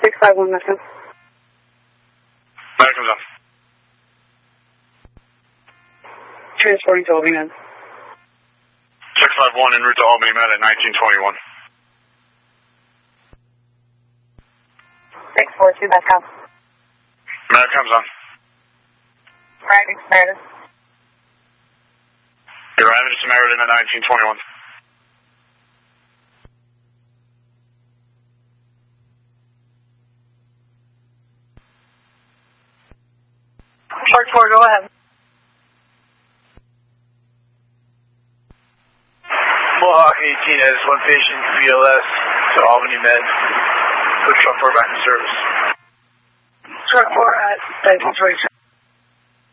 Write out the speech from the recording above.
651 Metro. Medic comes on. Transporting to Albany Med. 651 en route to Albany Med at 1921. 642 Metcalf. Medic comes on. Riding Samaritan. You're arriving to Samaritan at 1921. Shark 4, go ahead. Mohawk 18 has one patient, BLS, to Albany Med. Put truck 4 back in service. Truck 4 at 1922.